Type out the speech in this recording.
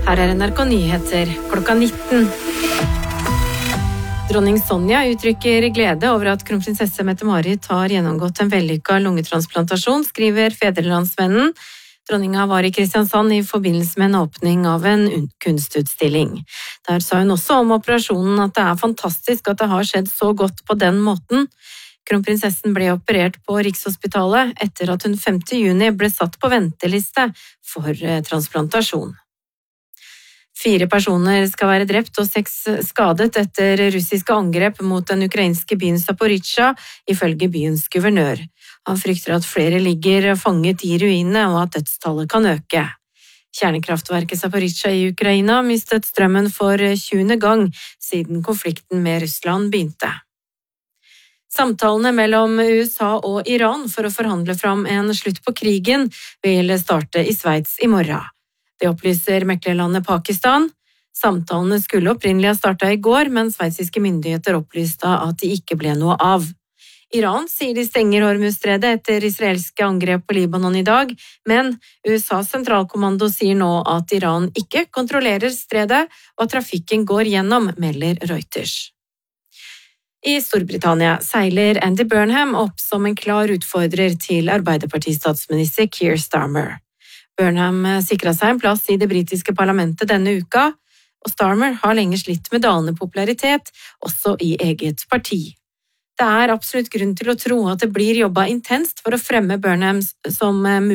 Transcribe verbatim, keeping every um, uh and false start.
Her er N R K Nyheter klokka nitten. Dronning Sonja uttrykker glede over at kronprinsesse Mette-Marit har gjennomgått en vellykket lungetransplantasjon, skriver Fædrelandsvennen. Dronninga var i Kristiansand i forbindelse med en åpning av en kunstutstilling. Der sa hun også om operasjonen at det er fantastisk at det har skjedd så godt på den måten. Kronprinsessen ble operert på Rikshospitalet etter at hun femte juni ble satt på venteliste for transplantasjon. Fire personer skal være drept og seks skadet etter russiske angrep mot den ukrainske byen Zaporizjzja, ifølge byens guvernør. Han frykter at flere ligger fanget i ruinene og at dødstallet kan øke. Kjernekraftverket Zaporizjzja i Ukraina mistet strømmen for tjuende gang siden konflikten med Russland begynte. Samtalene mellom U S A og Iran for å forhandle fram en slutt på krigen vil starte i Sveits i morgen. Det opplyser meklerlandet Pakistan. Samtalene skulle opprinnelig ha startet i går, men sveitsiske myndigheter opplyste at det ikke ble noe av. Iran sier de stenger Hormuzstredet etter israelske angrep på Libanon i dag, men U S A's sentralkommando sier nå at Iran ikke kontrollerer stredet, og at trafikken går gjennom, melder Reuters. I Storbritannia seiler Andy Burnham opp som en klar utfordrer til Arbeiderparti-statsminister Keir Starmer. Burnham sikret seg en plass i det britiske parlamentet denne uka, og Starmer har lenge slitt med dalende popularitet, også i eget parti. Det er absolutt grunn til å tro at det blir jobbet intenst for å fremme Burnham som